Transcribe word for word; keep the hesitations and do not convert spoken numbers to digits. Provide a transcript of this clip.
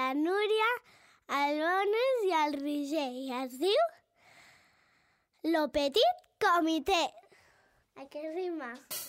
la Núria, el Bonus i el Roger. I es diu Lo Petit Comité. A què rima?